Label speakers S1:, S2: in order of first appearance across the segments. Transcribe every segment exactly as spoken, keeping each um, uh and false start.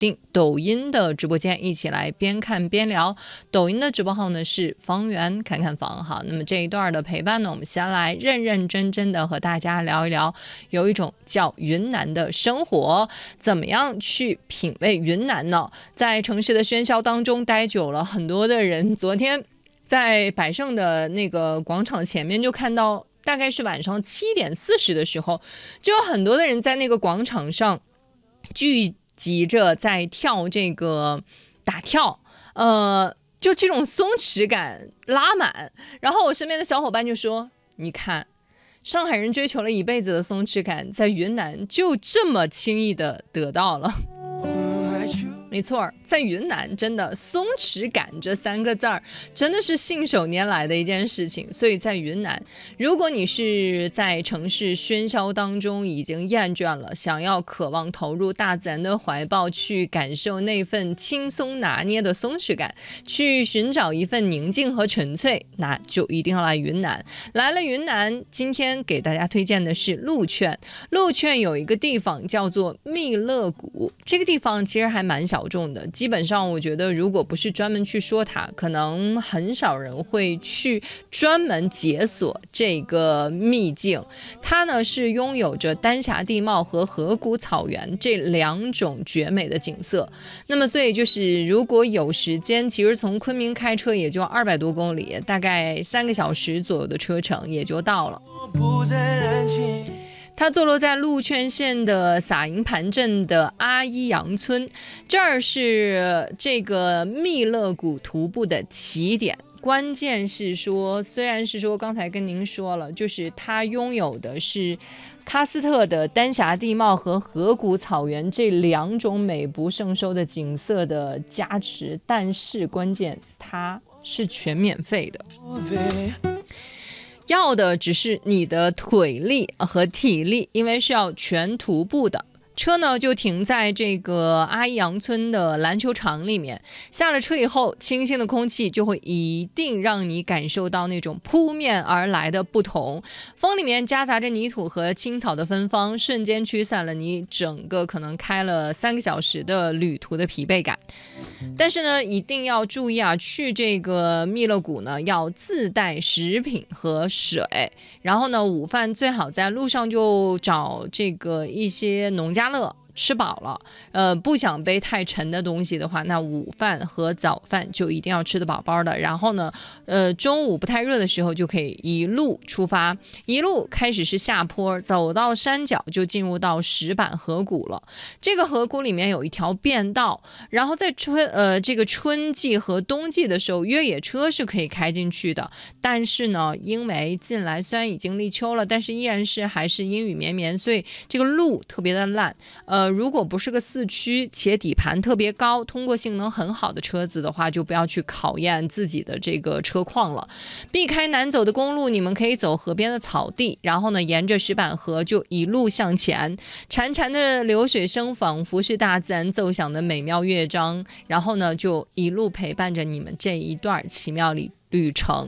S1: 定抖音的直播间，一起来边看边聊。抖音的直播号呢是方圆看看房。好，那么这一段的陪伴呢，我们先来认认真真的和大家聊一聊，有一种叫云南的生活，怎么样去品味云南呢？在城市的喧嚣当中待久了，很多的人昨天在百盛的那个广场前面就看到，大概是晚上七点四十的时候，就有很多的人在那个广场上聚集着在跳这个打跳，呃，就这种松弛感拉满。然后我身边的小伙伴就说：“你看，上海人追求了一辈子的松弛感，在云南就这么轻易的得到了。”没错，在云南真的松弛感这三个字儿真的是信手拈来的一件事情。所以在云南，如果你是在城市喧嚣当中已经厌倦了，想要渴望投入大自然的怀抱，去感受那份轻松拿捏的松弛感，去寻找一份宁静和纯粹，那就一定要来云南。来了云南，今天给大家推荐的是鹿圈。鹿圈有一个地方叫做密勒谷，这个地方其实还蛮小众的，基本上我觉得如果不是专门去说它，可能很少人会去专门解锁这个秘境。它呢是拥有着丹霞地貌和河谷草原这两种绝美的景色。那么所以就是如果有时间，其实从昆明开车也就二百多公里，大概三个小时左右的车程也就到了。它坐落在鹿圈县的撒营盘镇的阿依洋村，这儿是这个密勒谷徒步的起点。关键是说，虽然是说刚才跟您说了，就是它拥有的是喀斯特的丹霞地貌和河谷草原这两种美不胜收的景色的加持，但是关键它是全免费的。要的只是你的腿力和体力，因为是要全徒步的。车呢就停在这个阿依洋村的篮球场里面，下了车以后，清新的空气就会一定让你感受到那种扑面而来的不同。风里面夹杂着泥土和青草的芬芳，瞬间驱散了你整个可能开了三个小时的旅途的疲惫感。但是呢，一定要注意啊，去这个密勒谷呢要自带食品和水，然后呢，午饭最好在路上就找这个一些农家乐。吃饱了，呃，不想背太沉的东西的话，那午饭和早饭就一定要吃得饱饱的。然后呢，呃，中午不太热的时候就可以一路出发，一路开始是下坡，走到山脚就进入到石板河谷了。这个河谷里面有一条便道，然后在春呃这个春季和冬季的时候，越野车是可以开进去的。但是呢，因为近来虽然已经立秋了，但是依然是还是阴雨绵绵，所以这个路特别的烂。呃，如果不是个四驱且底盘特别高、通过性能很好的车子的话，就不要去考验自己的这个车况了。避开难走的公路，你们可以走河边的草地，然后呢，沿着石板河就一路向前。潺潺的流水声仿佛是大自然奏响的美妙乐章，然后呢，就一路陪伴着你们这一段奇妙旅旅程。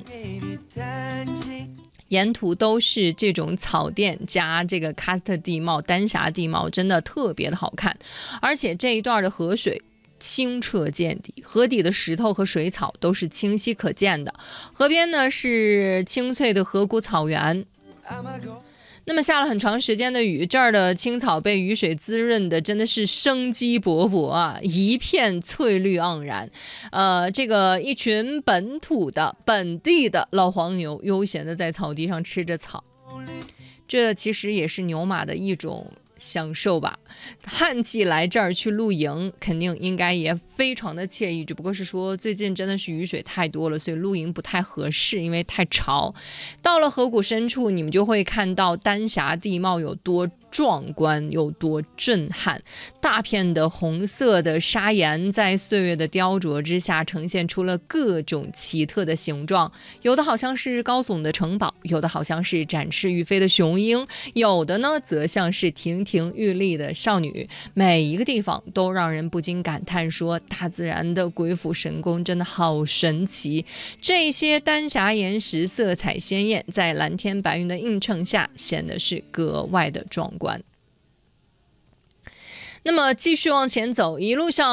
S1: 沿途都是这种草甸加这个喀斯特地貌、丹霞地貌，真的特别的好看。而且这一段的河水清澈见底，河底的石头和水草都是清晰可见的。河边呢是青翠的河谷草原。那么下了很长时间的雨，这儿的青草被雨水滋润的真的是生机勃勃啊，一片翠绿盎然。呃，这个一群本土的本地的老黄牛悠闲的在草地上吃着草，这其实也是牛马的一种享受吧。旱季来这儿去露营，肯定应该也非常的惬意，只不过是说最近真的是雨水太多了，所以露营不太合适，因为太潮。到了河谷深处，你们就会看到丹霞地貌有多壮观，有多震撼。大片的红色的砂岩在岁月的雕琢之下，呈现出了各种奇特的形状，有的好像是高耸的城堡，有的好像是展翅欲飞的雄鹰，有的呢则像是亭亭玉立的少女。每一个地方都让人不禁感叹说，大自然的鬼斧神工真的好神奇。这些丹霞岩石色彩鲜艳，在蓝天白云的映衬下，显得是格外的壮观。 那么继续往前走，一路上